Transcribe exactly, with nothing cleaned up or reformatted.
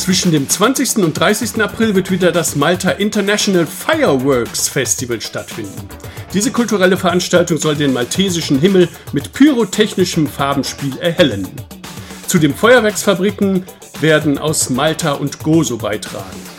Zwischen dem zwanzigsten und dreißigsten April wird wieder das Malta International Fireworks Festival stattfinden. Diese kulturelle Veranstaltung soll den maltesischen Himmel mit pyrotechnischem Farbenspiel erhellen. Zu den Feuerwerksfabriken werden aus Malta und Gozo beitragen.